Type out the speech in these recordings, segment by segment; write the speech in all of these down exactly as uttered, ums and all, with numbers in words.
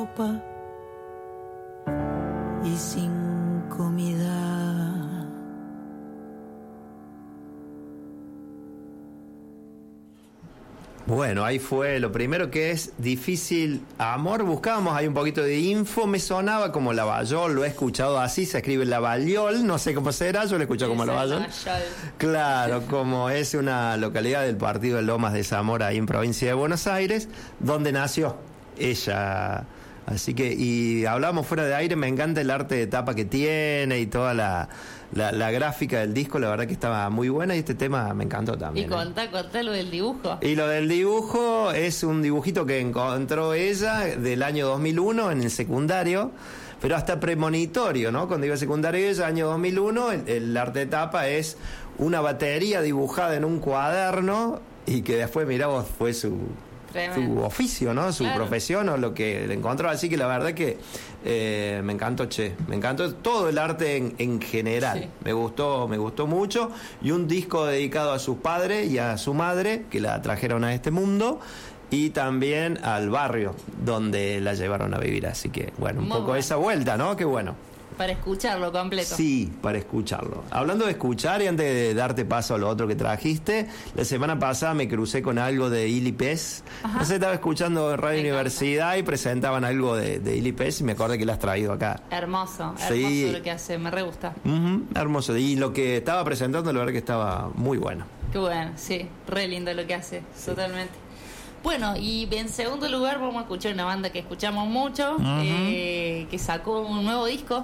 Y sin comida. Bueno, ahí fue lo primero, que es Difícil Amor. Buscábamos ahí un poquito de info, me sonaba como Lavallol, lo he escuchado así, se escribe Lavallol, no sé cómo será, yo lo he escuchado como Lavallol. Claro, como es una localidad del partido de Lomas de Zamora, ahí en provincia de Buenos Aires, donde nació ella. Así que, y hablamos fuera de aire, me encanta el arte de tapa que tiene y toda la, la, la gráfica del disco, la verdad que estaba muy buena y este tema me encantó también. Y contá, ¿eh? contá lo del dibujo. Y lo del dibujo es un dibujito que encontró ella del año dos mil uno en el secundario, pero hasta premonitorio, ¿no? Cuando iba a secundario ella, año dos mil uno, el, el arte de tapa es una batería dibujada en un cuaderno y que después, mirá vos, fue su... su oficio, ¿no? Su claro. profesión o lo que le encontró. Así que la verdad que eh, me encantó, che. Me encantó todo el arte en, en general. Sí. Me gustó, me gustó mucho. Y un disco dedicado a sus padres y a su madre, que la trajeron a este mundo. Y también al barrio donde la llevaron a vivir. Así que, bueno, un Muy poco bueno. esa vuelta, ¿no? Qué bueno. Para escucharlo completo. Sí, para escucharlo. Hablando de escuchar, y antes de darte paso a lo otro que trajiste, la semana pasada me crucé con algo de Ili Pez. No sé, estaba escuchando Radio me Universidad encanta. Y presentaban algo de, de Ili Pez y me acordé que lo has traído acá. Hermoso, sí. hermoso lo que hace, me re gusta. Uh-huh, hermoso. Y lo que estaba presentando, la verdad que estaba muy bueno. Qué bueno, sí, re lindo lo que hace, sí. totalmente. Bueno, y en segundo lugar vamos a escuchar una banda que escuchamos mucho, uh-huh. eh, que sacó un nuevo disco.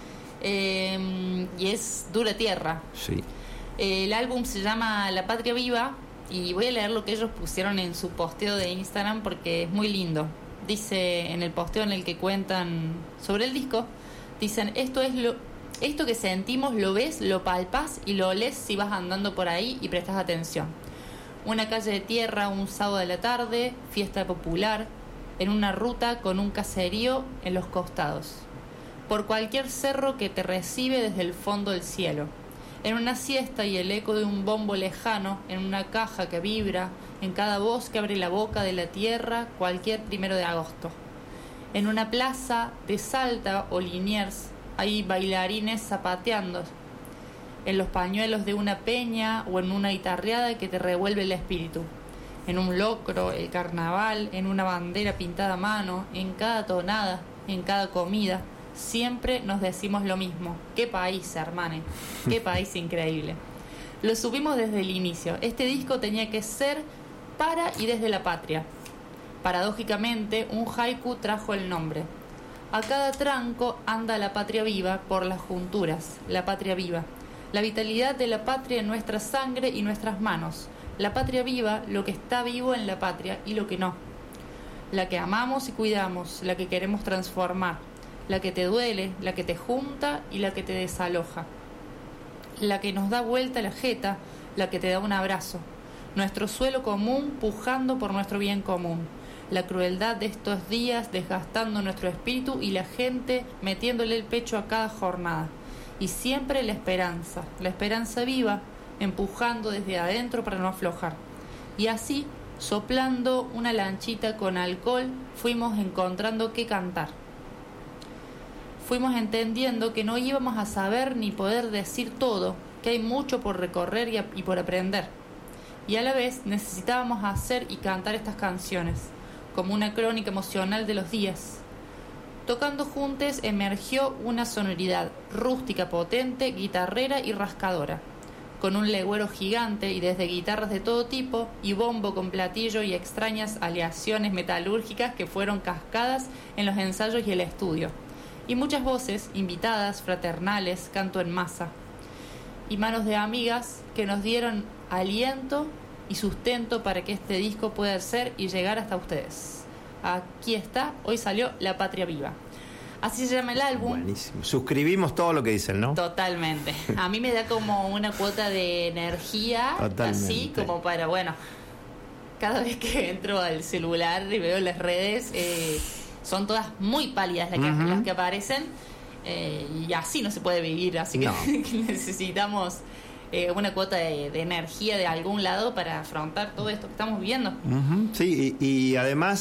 Eh, y es Dura Tierra. Sí. Eh, el álbum se llama La Patria Viva y voy a leer lo que ellos pusieron en su posteo de Instagram porque es muy lindo. Dice en el posteo en el que cuentan sobre el disco, dicen: esto es lo, esto que sentimos lo ves, lo palpás y lo olés si vas andando por ahí y prestas atención. Una calle de tierra, un sábado de la tarde, fiesta popular, en una ruta con un caserío en los costados. Por cualquier cerro que te recibe desde el fondo del cielo, en una siesta y el eco de un bombo lejano, en una caja que vibra, en cada voz que abre la boca de la tierra cualquier primero de agosto. En una plaza de Salta o Liniers hay bailarines zapateando, en los pañuelos de una peña o en una guitarreada que te revuelve el espíritu. En un locro, el carnaval, en una bandera pintada a mano, en cada tonada, en cada comida. Siempre nos decimos lo mismo. Qué país, hermane. Qué país increíble. Lo subimos desde el inicio. Este disco tenía que ser para y desde la patria. Paradójicamente, un haiku trajo el nombre. A cada tranco anda la patria viva por las junturas. La patria viva. La vitalidad de la patria en nuestra sangre y nuestras manos. La patria viva, lo que está vivo en la patria y lo que no. La que amamos y cuidamos, la que queremos transformar. La que te duele, la que te junta y la que te desaloja. La que nos da vuelta la jeta, la que te da un abrazo. Nuestro suelo común pujando por nuestro bien común. La crueldad de estos días desgastando nuestro espíritu y la gente metiéndole el pecho a cada jornada. Y siempre la esperanza, la esperanza viva, empujando desde adentro para no aflojar. Y así, soplando una lanchita con alcohol, fuimos encontrando qué cantar. Fuimos entendiendo que no íbamos a saber ni poder decir todo, que hay mucho por recorrer y, a, y por aprender. Y a la vez necesitábamos hacer y cantar estas canciones, como una crónica emocional de los días. Tocando juntos emergió una sonoridad rústica, potente, guitarrera y rascadora, con un legüero gigante y desde guitarras de todo tipo y bombo con platillo y extrañas aleaciones metalúrgicas que fueron cascadas en los ensayos y el estudio. Y muchas voces, invitadas, fraternales, canto en masa. Y manos de amigas que nos dieron aliento y sustento para que este disco pueda ser y llegar hasta ustedes. Aquí está, hoy salió La Patria Viva. Así se llama el álbum. Buenísimo. Suscribimos todo lo que dicen, ¿no? Totalmente. A mí me da como una cuota de energía, Totalmente. Así como para, bueno, cada vez que entro al celular y veo las redes... Eh, son todas muy pálidas las que, uh-huh. las que aparecen eh, y así no se puede vivir, así que, no. que necesitamos eh, una cuota de, de energía de algún lado para afrontar todo esto que estamos viviendo. Uh-huh. Sí, y, y además